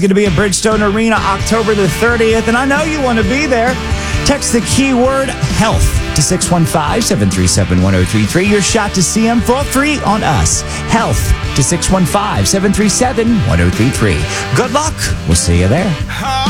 Going to be at Bridgestone Arena October the 30th, and I know you want to be there. Text the keyword HEALTH to 615-737-1033. Your shot to see him for free on us. HEALTH to 615-737-1033. Good luck. We'll see you there.